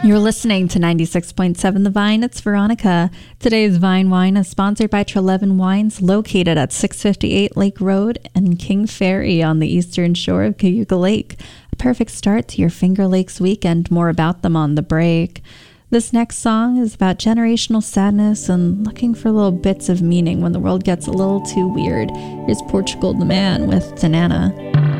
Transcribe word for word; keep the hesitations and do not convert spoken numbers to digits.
You're listening to ninety-six point seven The Vine. It's Veronica. Today's Vine Wine is sponsored by Trelevin Wines, located at six fifty-eight Lake Road and King Ferry on the eastern shore of Cayuga Lake. A perfect start to your Finger Lakes weekend. More about them on the break. This next song is about generational sadness and looking for little bits of meaning when the world gets a little too weird. Here's Portugal the Man with Tanana.